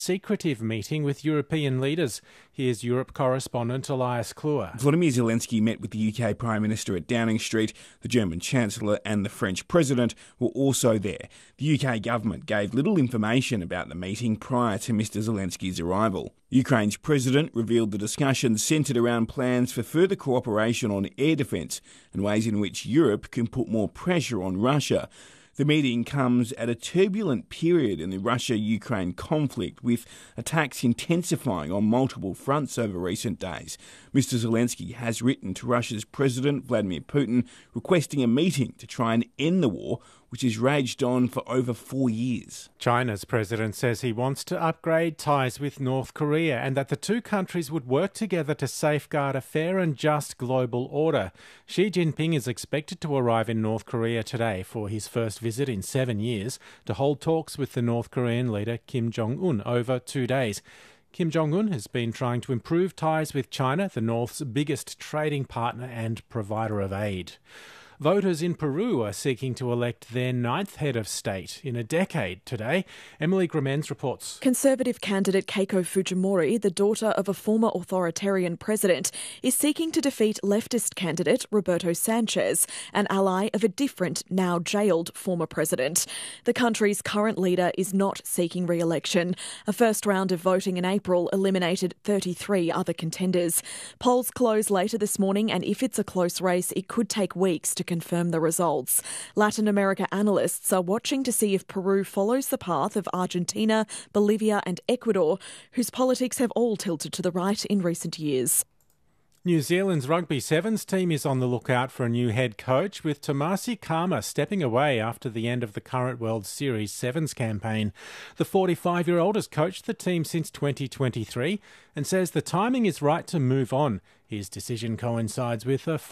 secretive meeting with European leaders. Here's Europe correspondent Elias Kluwer. Volodymyr Zelensky met with the UK Prime Minister at Downing Street. The German Chancellor and the French President were also there. The UK government gave little information about the meeting prior to Mr Zelensky's arrival. Ukraine's president revealed the discussions centred around plans for further cooperation on air defence and ways in which Europe can put more pressure on Russia. The meeting comes at a turbulent period in the Russia-Ukraine conflict, with attacks intensifying on multiple fronts over recent days. Mr Zelensky has written to Russia's President Vladimir Putin requesting a meeting to try and end the war, which has raged on for over 4 years. China's president says he wants to upgrade ties with North Korea and that the two countries would work together to safeguard a fair and just global order. Xi Jinping is expected to arrive in North Korea today for his first visit in 7 years to hold talks with the North Korean leader Kim Jong-un over 2 days. Kim Jong-un has been trying to improve ties with China, the North's biggest trading partner and provider of aid. Voters in Peru are seeking to elect their 9th head of state in a decade today. Emily Grimenz reports. Conservative candidate Keiko Fujimori, the daughter of a former authoritarian president, is seeking to defeat leftist candidate Roberto Sanchez, an ally of a different, now jailed former president. The country's current leader is not seeking re-election. A first round of voting in April eliminated 33 other contenders. Polls close later this morning, and if it's a close race, it could take weeks to confirm the results. Latin America analysts are watching to see if Peru follows the path of Argentina, Bolivia and Ecuador, whose politics have all tilted to the right in recent years. New Zealand's Rugby Sevens team is on the lookout for a new head coach, with Tomasi Kama stepping away after the end of the current World Series Sevens campaign. The 45-year-old has coached the team since 2023 and says the timing is right to move on. His decision coincides with a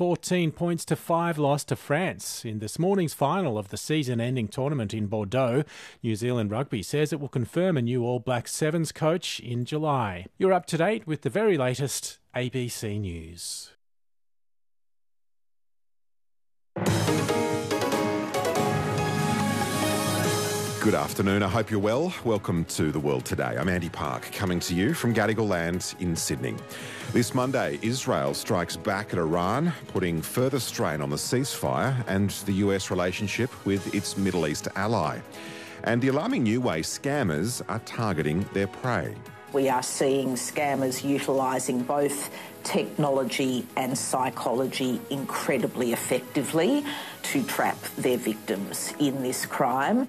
14-5 loss to France in this morning's final of the season-ending tournament in Bordeaux. New Zealand Rugby says it will confirm a new All Black Sevens coach in July. You're up to date with the very latest ABC News. Good afternoon, I hope you're well. Welcome to The World Today. I'm Andy Park, coming to you from Gadigal Land in Sydney. This Monday, Israel strikes back at Iran, putting further strain on the ceasefire and the US relationship with its Middle East ally. And the alarming new way scammers are targeting their prey. We are seeing scammers utilising both technology and psychology incredibly effectively to trap their victims in this crime.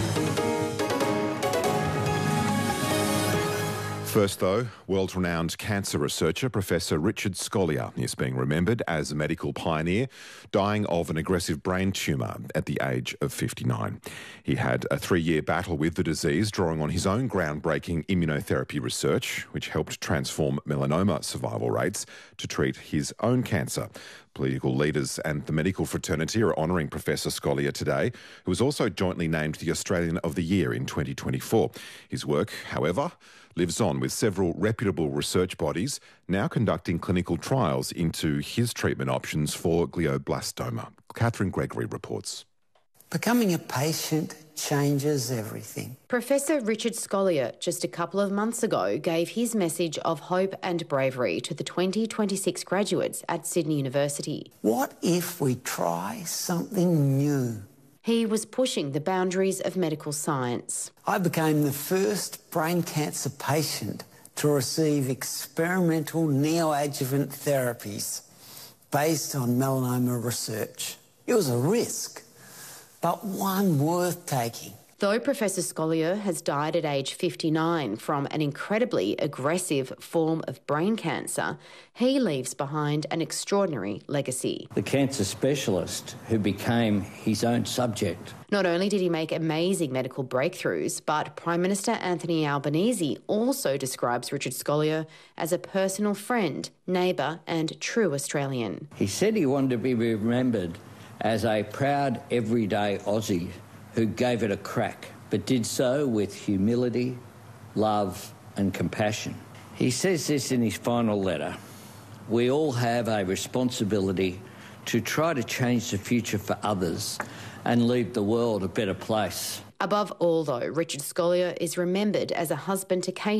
First, though, world-renowned cancer researcher Professor Richard Scolyer is being remembered as a medical pioneer, dying of an aggressive brain tumour at the age of 59. He had a 3-year battle with the disease, drawing on his own groundbreaking immunotherapy research, which helped transform melanoma survival rates to treat his own cancer. Political leaders and the medical fraternity are honouring Professor Scolyer today, who was also jointly named the Australian of the Year in 2024. His work, however, lives on, with several reputable research bodies now conducting clinical trials into his treatment options for glioblastoma. Catherine Gregory reports. Becoming a patient changes everything. Professor Richard Scolyer just a couple of months ago gave his message of hope and bravery to the 2026 graduates at Sydney University. What if we try something new? He was pushing the boundaries of medical science. I became the first brain cancer patient to receive experimental neoadjuvant therapies based on melanoma research. It was a risk, but one worth taking. Though Professor Scolyer has died at age 59 from an incredibly aggressive form of brain cancer, he leaves behind an extraordinary legacy. The cancer specialist who became his own subject. Not only did he make amazing medical breakthroughs, but Prime Minister Anthony Albanese also describes Richard Scolyer as a personal friend, neighbour and true Australian. He said he wanted to be remembered as a proud everyday Aussie who gave it a crack, but did so with humility, love and compassion. He says this in his final letter: "We all have a responsibility to try to change the future for others and leave the world a better place." Above all, though, Richard Scolyer is remembered as a husband to Kate